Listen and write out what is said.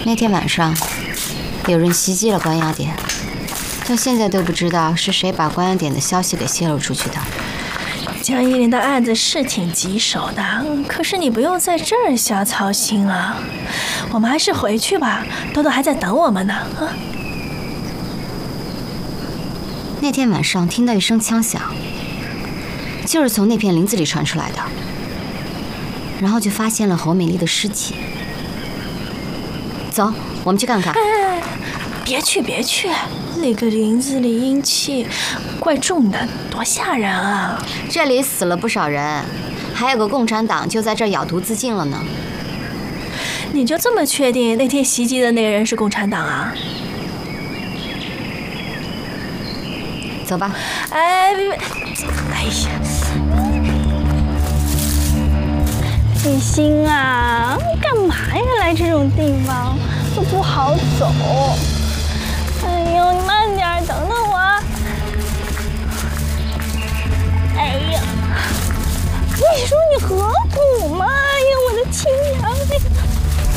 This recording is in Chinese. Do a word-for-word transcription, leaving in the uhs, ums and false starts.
那天晚上，有人袭击了关押点，到现在都不知道是谁把关押点的消息给泄露出去的。 江依林的案子是挺棘手的，可是你不用在这儿瞎操心了。我们还是回去吧，豆豆还在等我们呢。啊！ 那天晚上听到一声枪响，就是从那片林子里传出来的，然后就发现了侯美丽的尸体。走，我们去看看。 哎，别去别去，那个林子里阴气怪重的，多吓人啊！ 这里死了不少人，还有个共产党就在这儿咬毒自尽了呢。 你就这么确定那天袭击的那个人是共产党啊？ 走吧。 哎，别别！哎呀，雨欣啊，干嘛呀？来这种地方都不好走。哎呦，你慢点，等等我。哎呀，你说你何